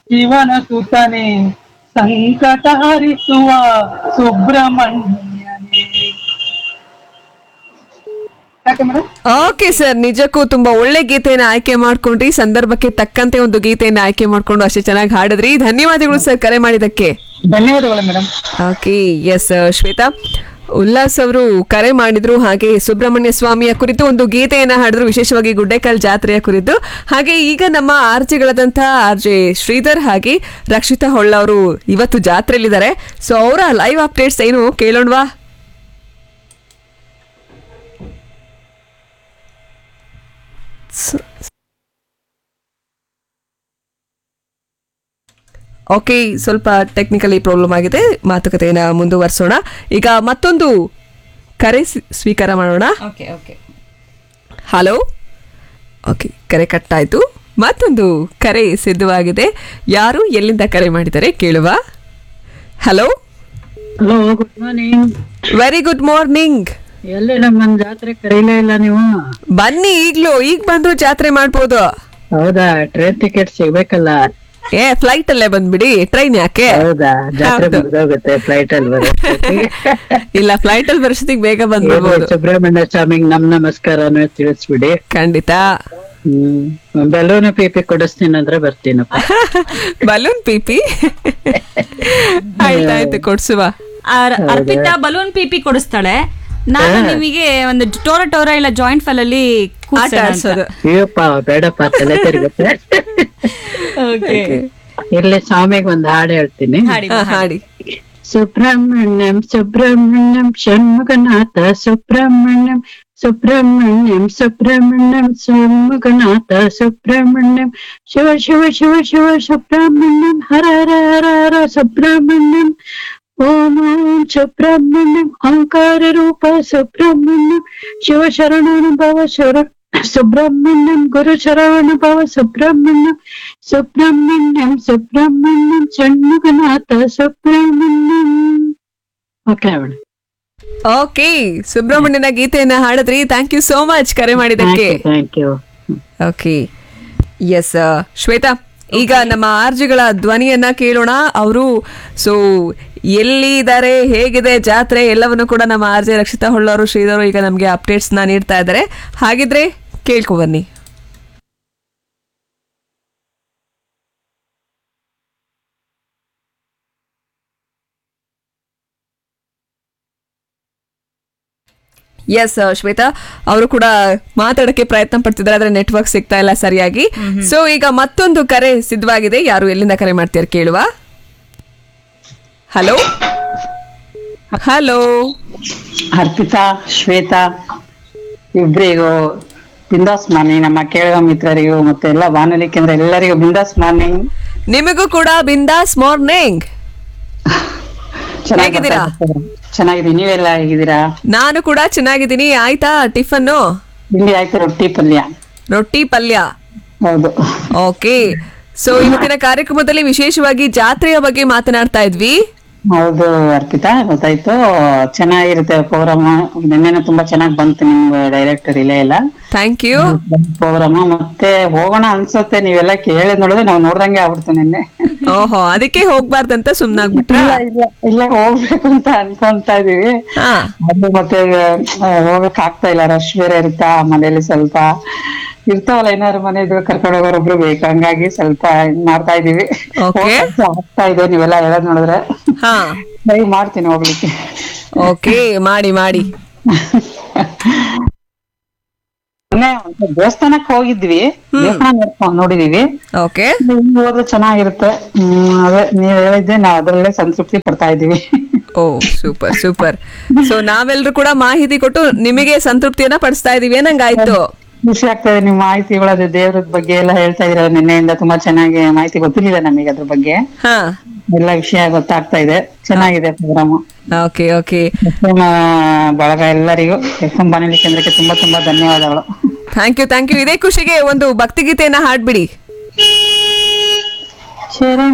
ಶಿವನ ಸುತನೆ ಸಂಕಟ ಹರಿಸುವ ಸುಬ್ರಹ್ಮಣ್ಯನೇ. ಯಾಕೆ ಮೇಡಮ್? ಓಕೆ ಸರ್, ನಿಜಕ್ಕೂ ತುಂಬಾ ಒಳ್ಳೆ ಗೀತೆಯನ್ನು ಆಯ್ಕೆ ಮಾಡ್ಕೊಂಡ್ರಿ. ಸಂದರ್ಭಕ್ಕೆ ತಕ್ಕಂತೆ ಒಂದು ಗೀತೆಯನ್ನು ಆಯ್ಕೆ ಮಾಡ್ಕೊಂಡು ಅಷ್ಟೇ ಚೆನ್ನಾಗಿ ಹಾಡಿದ್ರಿ. ಧನ್ಯವಾದಗಳು ಸರ್ ಕರೆ ಮಾಡಿದ್ದಕ್ಕೆ. ಧನ್ಯವಾದಗಳು madam. Okay, S Shweta, Ullas ಅವರು ಕರೆ ಮಾಡಿದ್ರು. ಹಾಗೆ ಸುಬ್ರಹ್ಮಣ್ಯ ಸ್ವಾಮಿಯ ಕುರಿತು ಒಂದು ಗೀತೆಯನ್ನ ಹಾಡಿದ್ರು, ವಿಶೇಷವಾಗಿ ಗುಡ್ಡೇಕಲ್ ಜಾತ್ರೆಯ ಕುರಿತು. ಹಾಗೆ ಈಗ ನಮ್ಮ ಆರ್ಜೆಗಳಾದಂತಹ ಆರ್ಜೆ ಶ್ರೀಧರ್ ಹಾಗೆ ರಕ್ಷಿತಾ ಹೊಳ್ಳ ಅವರು ಇವತ್ತು ಜಾತ್ರೆಯಲ್ಲಿದ್ದಾರೆ. ಸೊ ಅವರ ಲೈವ್ ಅಪ್ಡೇಟ್ಸ್ ಏನು ಕೇಳೋಣವಾ? ಓಕೆ, ಸ್ವಲ್ಪ ಟೆಕ್ನಿಕಲಿ ಪ್ರಾಬ್ಲಮ್ ಆಗಿದೆ. ಮಾತುಕತೆಯನ್ನು ಮುಂದುವರಿಸೋಣ. ಈಗ ಮತ್ತೊಂದು ಕರೆ ಸ್ವೀಕಾರ ಮಾಡೋಣ. ಹಲೋ. ಓಕೆ, ಕರೆ ಕಟ್ಟಾಯಿತು. ಮತ್ತೊಂದು ಕರೆ ಸಿದ್ಧವಾಗಿದೆ. ಯಾರು ಎಲ್ಲಿಂದ ಕರೆ ಮಾಡಿದ್ದಾರೆ ಕೇಳುವ. Hello. Hello, good morning. Very good morning. ಎಲ್ಲಿ ನಮ್ಮನ್ ಜಾತ್ರೆ ಕರೀಲೇ ಇಲ್ಲ ನೀವು? ಬನ್ನಿ, ಈಗ ಬಂದು ಜಾತ್ರೆ ಮಾಡ್ಬೋದು. ಹೌದಾ? Train ticket ಸಿಗ್ಬೇಕಲ್ಲ. ಫ್ಲೈಟ್ ಅಲ್ಲೇ ಬಂದ್ಬಿಡಿ, ಟ್ರೈನ್ ಯಾಕೆ? ಹೌದಾ? ಜಾತ್ರೆ ಮುಗ್ದೋಗುತ್ತೆ, ಫ್ಲೈಟ್ ಅಲ್ಲಿ ಬರುತ್ತೆ. ಇಲ್ಲ, ಫ್ಲೈಟ್ ಅಲ್ಲಿ ಬರೋಷ್ಟೊತ್ತಿಗೆ ಬೇಗ ಬಂದ್ಬಿಡ್ಬೋದು. ಸುಬ್ರಹ್ಮಣ್ಯ ಸ್ವಾಮಿಗೆ ನಮಸ್ಕಾರನ ತಿಳಿಸ್ಬಿಡಿ. ಖಂಡಿತ. ಬೆಲೂನ್ ಪಿಪಿ ಕೊಡಿಸ್ತೀನಿ ಅಂದ್ರೆ ಬರ್ತೀನಪ್ಪ. ಬಲೂನ್ ಪಿಪಿ ಆಯ್ತಾಯ್ತು, ಕೊಡ್ಸುವ. ಅರ್ಪಿತಾ ಬಲೂನ್ ಪಿಪಿ ಕೊಡಿಸ್ತಾಳೆ. ನಾನು ನಿಮಗೆ ಒಂದು ಟೋರ ಇಲ್ಲ ಜಾಯಿಂಟ್ ಫೈಲ್ ಅಲ್ಲಿ ಆಟ ಆಡ್ಸೋದು. ಅಯ್ಯಪ್ಪ ಬೇಡಪ್ಪ, ತಲೆ ತಿರುಗುತ್ತೆ. ಇರ್ಲಿ, ಸ್ವಾಮಿಗೆ ಒಂದು ಹಾಡು ಹೇಳ್ತೀನಿ. ಹಾಡಿ. ಸುಬ್ರಹ್ಮಣ್ಯಂ ಸುಬ್ರಹ್ಮಣ್ಯಂ ಷಣ್ಮುಖನಾಥ ಸುಬ್ರಹ್ಮಣ್ಯಂ ಸುಬ್ರಹ್ಮಣ್ಯಂ ಸುಬ್ರಹ್ಮಣ್ಯಂ ಷಣ್ಮುಖನಾಥ ಸುಬ್ರಹ್ಮಣ್ಯಂ ಶಿವ ಶಿವ ಶಿವ ಶಿವ ಸುಬ್ರಹ್ಮಣ್ಯಂ ಹರ ಹರ ಹರ ಹರ ಸುಬ್ರಹ್ಮಣ್ಯಂ ಓಂ ಓಂ ಸುಬ್ರಹ್ಮಣ್ಯಂ ಓಂಕಾರ ರೂಪ ಸುಬ್ರಹ್ಮಣ್ಯಂ ಶಿವ ಶರಣಾನುಭವ ಸುಬ್ರಹ್ಮಣ್ಯಂ ಗುರು ಶರವಣಭವ Subrahmanyam Subrahmanyam Subrahmanyam ಷಣ್ಮುಖನಾಥ Subrahmanyam. Okay madam. Okay, ಸುಬ್ರಹ್ಮಣ್ಯನ ಗೀತೆಯನ್ನ ಹಾಡಿದ್ರಿ. ಥ್ಯಾಂಕ್ ಯು ಸೋ ಮಚ್ ಕರೆ ಮಾಡಿದಕ್ಕೆ. Thank you. Okay, S Shweta, ಈಗ ನಮ್ಮ ಆರ್ಜಿಗಳ ಧ್ವನಿಯನ್ನ ಕೇಳೋಣ. ಅವರು ಸೊ ಎಲ್ಲಿ ಇದ್ದಾರೆ, ಹೇಗಿದೆ ಜಾತ್ರೆ, ಎಲ್ಲವನ್ನು ಕೂಡ ನಮ್ಮ ಆರ್ಜೆ ರಕ್ಷಿತಾ ಹೊಳ್ಳವರು ಶ್ರೀಧರು ಈಗ ನಮಗೆ ಅಪ್ಡೇಟ್ಸ್ ನೀಡ್ತಾ ಇದ್ದಾರೆ. ಹಾಗಿದ್ರೆ ಕೇಳ್ಕೊ ಬನ್ನಿ. ಎಸ್ ಶ್ವೇತಾ, ಅವರು ಕೂಡ ಮಾತಾಡಕ್ಕೆ ಪ್ರಯತ್ನ ಪಡ್ತಿದ್ದಾರೆ, ಆದ್ರೆ ನೆಟ್ವರ್ಕ್ ಸಿಗ್ತಾ ಇಲ್ಲ ಸರಿಯಾಗಿ. ಸೊ ಈಗ ಮತ್ತೊಂದು ಕರೆ ಸಿದ್ಧವಾಗಿದೆ. ಯಾರು ಎಲ್ಲಿಂದ ಕರೆ ಮಾಡ್ತೀರ ಕೇಳುವ. ಹಲೋ. ಹಲೋ ಅರ್ಪಿತಾ, ಶ್ವೇತಾ ಇಬ್ರಿಗೂ ಬಿಂದಾಸ್ ಮಾರ್ನಿಂಗ್. ನಮ್ಮ ಕೇಳುವ ಮಿತ್ರರಿಗೂ ಮತ್ತೆ ಎಲ್ಲ ಬಾನುಲಿ ಕೇಂದ್ರ ಎಲ್ಲರಿಗೂ ಬಿಂದಾಸ್ ಮಾರ್ನಿಂಗ್. ನಿಮಗೂ ಕೂಡ ಬಿಂದಾಸ್ ಮಾರ್ನಿಂಗ್. ಹೇಗಿದ್ದೀರಾ? ಚೆನ್ನಾಗಿದ್ದೀನಿ, ನೀವೆಲ್ಲ ಹೇಗಿದ್ದೀರಾ? ನಾನು ಕೂಡ ಚೆನ್ನಾಗಿದ್ದೀನಿ. ಆಯ್ತಾ ಟಿಫನ್? ಇಲ್ಲಿ ಆಯ್ತು, ರೊಟ್ಟಿ ಪಲ್ಯ. ರೊಟ್ಟಿ ಪಲ್ಯ, ಹೌದು. ಓಕೆ. ಸೊ ಇವತ್ತಿನ ಕಾರ್ಯಕ್ರಮದಲ್ಲಿ ವಿಶೇಷವಾಗಿ ಜಾತ್ರೆಯ ಬಗ್ಗೆ ಮಾತನಾಡ್ತಾ ಇದ್ವಿ. ಹೌದು ಅರ್ಪಿತಾ, ಗೊತ್ತಾಯ್ತು. ಚೆನ್ನಾಗಿರುತ್ತೆ ಪ್ರೋಗ್ರಾಮ್. ನಿನ್ನೆನೂ ತುಂಬಾ ಚೆನ್ನಾಗಿ ಬಂತು ನಿಮ್ಗೆ ಡೈರೆಕ್ಟರ್ ಇಲ್ಲೇ ಇಲ್ಲ. Thank you. ಪ್ರೋಗ್ರಾಮ್ ಮತ್ತೆ ಹೋಗೋಣ ಅನ್ಸುತ್ತೆ. ನೀವೆಲ್ಲ ಕೇಳಿ ನೋಡಿದ್ರೆ ನಾವು ನೋಡ್ದಂಗೆ ಆಗ್ಬಿಡ್ತು ನಿನ್ನೆ. ಓಹೋ, ಅದಕ್ಕೆ ಹೋಗ್ಬಾರ್ದಂತ ಸುಮ್ನಾಗ್ಬಿಟ್ರ? ಇಲ್ಲ ಹೋಗ್ಬೇಕು ಅಂತ ಅನ್ಕೊಂತ ಇದೀವಿ. ಅದು ಮತ್ತೆ ಹೋಗಕ್ ಆಗ್ತಾ ಇಲ್ಲ, ರಶ್ ಬೇರೆ ಇರುತ್ತಾ ಮನೇಲಿ. ಸ್ವಲ್ಪ ಇರ್ತಾವಲ್ಲ ಏನಾದ್ರು ಮನೆ ಇದ್ರೆ ಕರ್ಕೊಂಡು ಹೋಗೋರೊಬ್ರು ಬೇಕು, ಹಂಗಾಗಿ ಸ್ವಲ್ಪ ಮಾಡ್ತಾ ಇದೀವಿ. ಆಗ್ತಾ ಇದೆ, ನೀವೆಲ್ಲ ಹೇಳೋದ್ ನೋಡಿದ್ರೆ ಟ್ರೈ ಮಾಡ್ತೀನಿ ಹೋಗ್ಲಿಕ್ಕೆ. ಓಕೆ, ಮಾಡಿ ಮಾಡಿ. ದೇವಸ್ಥಾನಕ್ಕೆ ಹೋಗಿದ್ವಿ, ದೇವಸ್ಥಾನ ನೋಡಿದೀವಿ. ಓಕೆ, ಹೋದ್ರೆ ಚೆನ್ನಾಗಿರುತ್ತೆ. ಅದೇ ನೀವ್ ಹೇಳಿದ್ದೆ, ನಾವ್ ಅದ್ರಲ್ಲೇ ಸಂತೃಪ್ತಿ ಪಡ್ತಾ ಇದೀವಿ. ಓ ಸೂಪರ್ ಸೂಪರ್. ಸೊ ನಾವೆಲ್ಲರೂ ಕೂಡ ಮಾಹಿತಿ ಕೊಟ್ಟು ನಿಮಗೆ ಸಂತೃಪ್ತಿಯನ್ನ ಪಡಿಸ್ತಾ ಇದೀವಿ ಅನ್ನಂಗಾಯ್ತು. ಖುಷಿ ಆಗ್ತದೆ ನಿಮ್ ಮಾಹಿತಿಗಳು. ಅದೇ ದೇವ್ರ ಬಗ್ಗೆ ಎಲ್ಲ ಹೇಳ್ತಾ ಇದ್ರ ನಿನ್ನೆಯಿಂದ. ತುಂಬಾ ಚೆನ್ನಾಗಿ ಮಾಹಿತಿ ಗೊತ್ತಿರಲಿಲ್ಲ ನಮಗೆ ಅದ್ರ ಬಗ್ಗೆ. ಎಲ್ಲ ವಿಷಯ ಗೊತ್ತಾಗ್ತಾ ಇದೆ. ಚೆನ್ನಾಗಿದೆ ಪ್ರೋಗ್ರಾಮ್. Okay okay. ಬಳಗ ಎಲ್ಲರಿಗೂ ಎಫ್ಎಂ ಬಾನುಲಿ ಕೇಂದ್ರಕ್ಕೆ ತುಂಬಾ ತುಂಬಾ ಧನ್ಯವಾದಗಳು. Thank you thank you. ಇದೇ ಖುಷಿಗೆ ಒಂದು ಭಕ್ತಿಗೀತೆಯನ್ನ ಹಾಡ್ಬಿಡಿ.